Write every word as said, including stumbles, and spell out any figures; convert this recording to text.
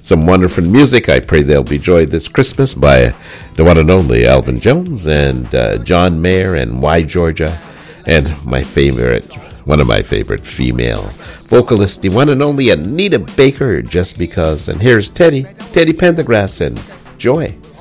some wonderful music. I pray they'll be enjoyed this Christmas by the one and only Alvin Jones and uh, John Mayer and Why Georgia, and my favorite, one of my favorite female vocalists, the one and only Anita Baker, Just Because. And here's Teddy, Teddy Pendergrass and Joy.